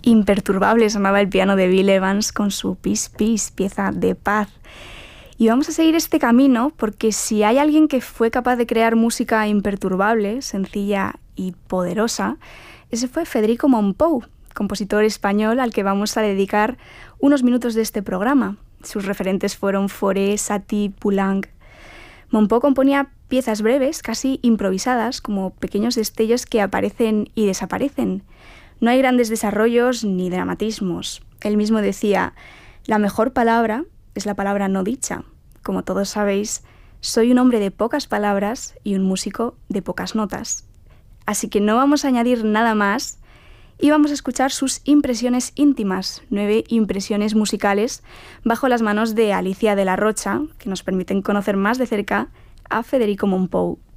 Imperturbable sonaba el piano de Bill Evans con su Peace, Peace, pieza de paz. Y vamos a seguir este camino porque si hay alguien que fue capaz de crear música imperturbable, sencilla y poderosa, ese fue Federico Mompou, compositor español al que vamos a dedicar unos minutos de este programa. Sus referentes fueron Fauré, Satie, Poulenc. Mompou componía piezas breves, casi improvisadas, como pequeños destellos que aparecen y desaparecen. No hay grandes desarrollos ni dramatismos. Él mismo decía, la mejor palabra es la palabra no dicha. Como todos sabéis, soy un hombre de pocas palabras y un músico de pocas notas. Así que no vamos a añadir nada más y vamos a escuchar sus impresiones íntimas, 9 impresiones musicales bajo las manos de Alicia de la Rocha, que nos permiten conocer más de cerca a Federico Mompou.